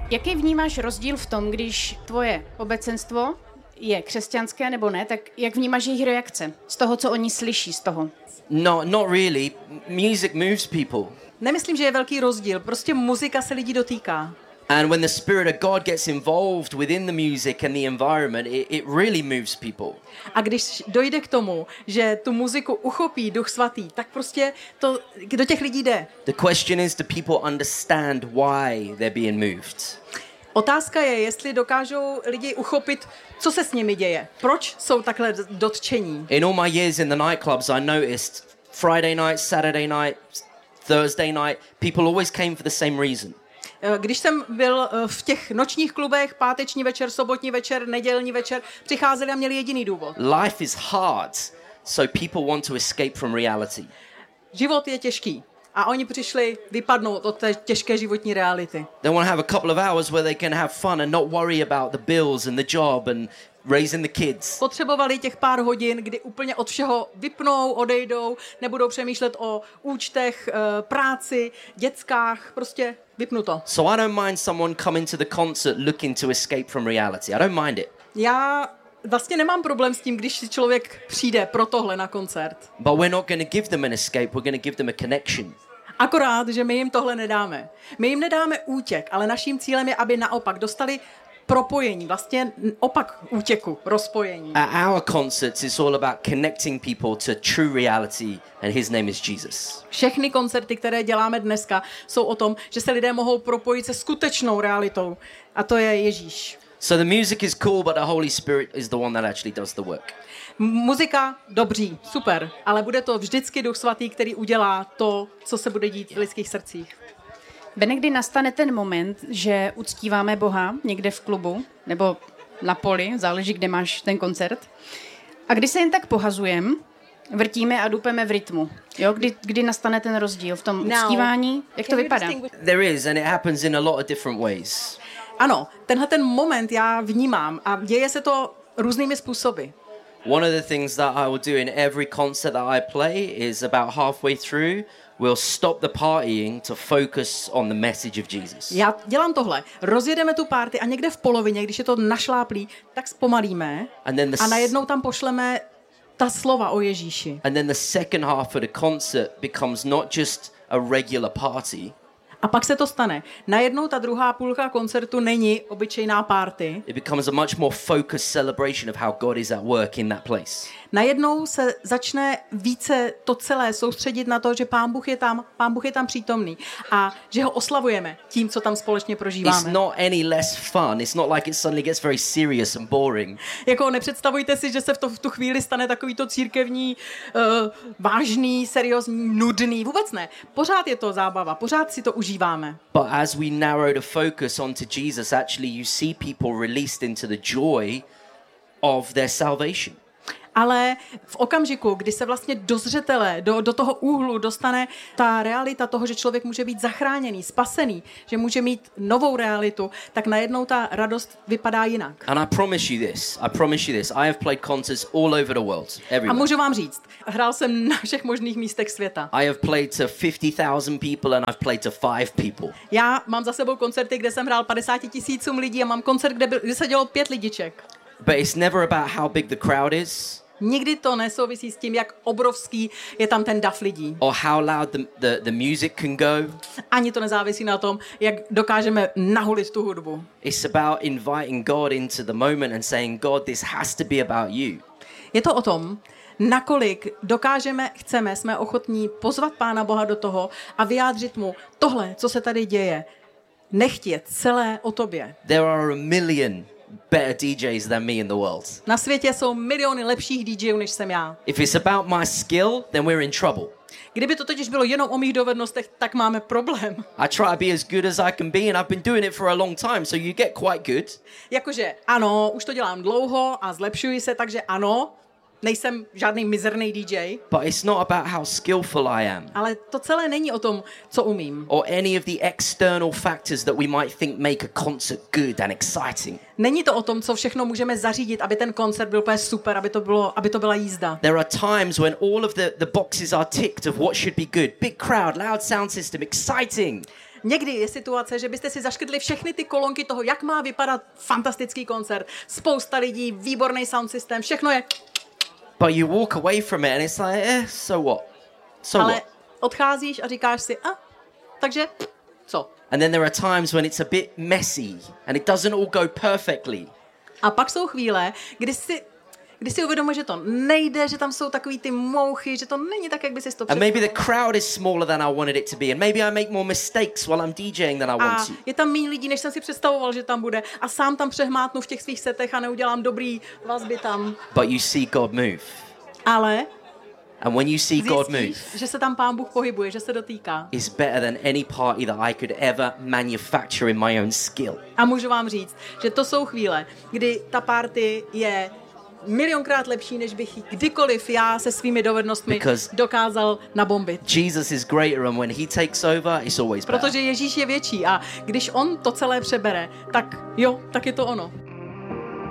Jaký vnímáš rozdíl v tom, když tvoje obecenstvo je křesťanské nebo ne, tak jak vnímáš jejich reakce z toho, co oni slyší z toho? No, not really. Music moves people. Nemyslím, že je velký rozdíl, prostě muzika se lidí dotýká. And when the Spirit of God gets involved within the music and the environment, it really moves people. A když dojde k tomu, že tu muziku uchopí Duch Svatý, tak prostě to do těch lidí jde. The question is, do people understand why they're being moved? Otázka je, jestli dokážou lidi uchopit, co se s nimi děje. Proč jsou takhle dotčení? In all my years in the nightclubs, I noticed Friday night, Saturday night, Thursday night, people always came for the same reason. Když jsem byl v těch nočních klubech, páteční večer, sobotní večer, nedělní večer, přicházeli a měli jediný důvod. Life is hard, so people want to escape from reality. Život je těžký a oni přišli vypadnout od té těžké životní reality. They want to have a couple of hours where they can have fun and not worry about the bills and the job and raising the kids. Potřebovali těch pár hodin, kdy úplně od všeho vypnou, odejdou, nebudou přemýšlet o účtech, práci, dětskách, prostě vypnuto. So I don't mind someone coming to the concert looking to escape from reality. I don't mind it. Já vlastně nemám problém s tím, když si člověk přijde pro tohle na koncert. But we're not going to give them an escape, we're going to give them a connection. Akorát, že my jim tohle nedáme. My jim nedáme útěk, ale naším cílem je, aby naopak dostali propojení, vlastně opak útěku, rozpojení. At our concerts, it's all about connecting people to true reality, and his name is Jesus. Všechny koncerty, které děláme dneska, jsou o tom, že se lidé mohou propojit se skutečnou realitou, a to je Ježíš. So the music is cool, but the Holy Spirit is the one that actually does the work. Muzika, dobří, super, ale bude to vždycky Duch Svatý, který udělá to, co se bude dít v lidských srdcích. Bene, kdy nastane ten moment, že uctíváme Boha někde v klubu nebo na poli, záleží, kde máš ten koncert, a kdy se jen tak pohazujeme, vrtíme a dupeme v rytmu. Jo? Kdy nastane ten rozdíl v tom uctívání? Jak to vypadá? There is, and it happens in a lot of different ways. Ano, tenhle ten moment já vnímám a děje se to různými způsoby. One of the things that I will do in every concert that I play is about halfway through, we'll stop the partying to focus on the message of Jesus. Já dělám tohle. Rozjedeme tu party a někde v polovině, když je to našláplý, tak zpomalíme a najednou tam pošleme ta slova o Ježíši. And then the second half of the concert becomes not just a regular party. A pak se to stane. Najednou ta druhá půlka koncertu není obyčejná party. It becomes a much more focused celebration of how God is at work in that place. Najednou se začne více to celé soustředit na to, že Pán Bůh je tam přítomný a že ho oslavujeme tím, co tam společně prožíváme. It's not any less fun. It's not like it suddenly gets very serious and boring. Jako nepředstavujte si, že se v tu chvíli stane takovýto církevní, vážný, seriózní, nudný. Vůbec ne. Pořád je to zábava, pořád si to užíváme. But as we narrow the focus onto Jesus, actually you see people released into the joy of their salvation. Ale v okamžiku, kdy se vlastně do zřetele, do toho úhlu dostane ta realita toho, že člověk může být zachráněný, spasený, že může mít novou realitu, tak najednou ta radost vypadá jinak. And I promise you this. I have played concerts all over the world, everywhere. A můžu vám říct, hrál jsem na všech možných místech světa. I have played to 50,000 people and I've played to 5 people. Já mám za sebou koncerty, kde jsem hrál 50 000 lidí a mám koncert, kde se dělo 5 lidiček. But it's never about how big the crowd is. Nikdy to nesouvisí s tím, jak obrovský je tam ten dav lidí. Or how loud the music can go. Ani to nezávisí na tom, jak dokážeme nahulit tu hudbu. It's about inviting God into the moment and saying, God, this has to be about you. Je to o tom, nakolik jsme ochotní pozvat Pána Boha do toho a vyjádřit mu tohle, co se tady děje. Nechť je celé o tobě. There are a million better DJs than me in the world. Na světě jsou miliony lepších DJů, než jsem já. If it's about my skill, then we're in trouble. Kdyby to totiž bylo jenom o mých dovednostech, tak máme problém. I try to be as good as I can be and I've been doing it for a long time, so you get quite good. Jakože ano, už to dělám dlouho a zlepšuji se, takže ano, nejsem žádný mizerný DJ. But it's not about how skillful I am. Ale to celé není o tom, co umím. Or any of the external factors that we might think make a concert good and exciting. Není to o tom, co všechno můžeme zařídit, aby ten koncert byl úplně super, aby to byla jízda. There are times when all of the boxes are ticked of what should be good. Big crowd, loud sound system, exciting. někdy je situace, že byste si zaškrtli všechny ty kolonky toho, jak má vypadat fantastický koncert, spousta lidí, výborný sound systém, všechno je... But you walk away from it and it's like, so what? So Ale what? odcházíš a říkáš si, takže co? And then there are times when it's a bit messy and it doesn't all go perfectly. A pak jsou chvíle, kdy si uvědomuješ, že to nejde, že tam jsou takový ty mouchy, že to není tak, jak by si to And představoval. maybe the crowd is smaller than I wanted it to be. And maybe I make more mistakes while I'm DJing than I A want to. je tam méně lidí, než jsem si představoval, že tam bude. A sám tam přehmátnu v těch svých setech a neudělám dobrý vazby tam. But you see God move. Ale And when you see God move, zjistíš, že se tam Pán Bůh pohybuje, že se dotýká. is better than any party that I could ever manufacture in my own skill. A můžu vám říct, že to jsou chvíle, kdy ta party je milionkrát lepší, než bych kdykoliv já se svými dovednostmi dokázal nabombit. Jesus is greater and when he takes over, it's always better. Protože Ježíš je větší a když on to celé přebere, tak jo, tak je to ono.